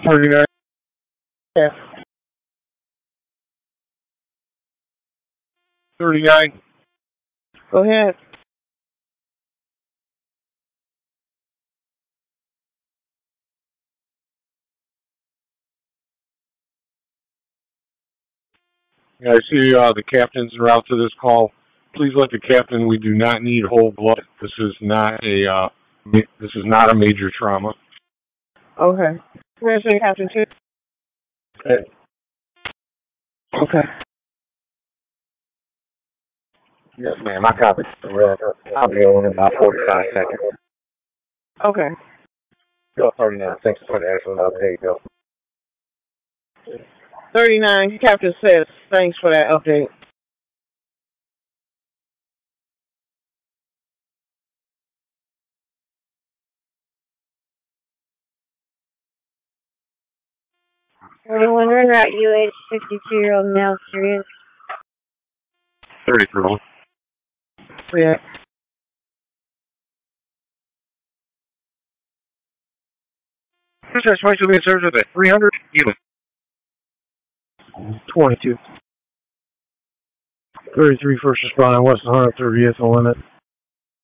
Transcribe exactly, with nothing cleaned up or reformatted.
thirty-nine. Yeah. thirty-nine. Go ahead. Yeah, I see uh, the captain's en route to this call. Please let the captain. We do not need whole blood. This is not a. Uh, ma- this is not a major trauma. Okay. Where's the captain too? Okay. Okay. Yes, ma'am. I copy. I'll be on in about forty-five seconds. Okay. Go thirty-nine. Thanks for the excellent update, Bill. thirty-nine, Captain says, thanks for that update. Thirty-one run route U H fifty-two year old male serious. thirty-three. Yeah. Dispatch, might be in service with a three hundred unit. twenty-two. thirty-three first responding, west one hundred thirtieth on limit.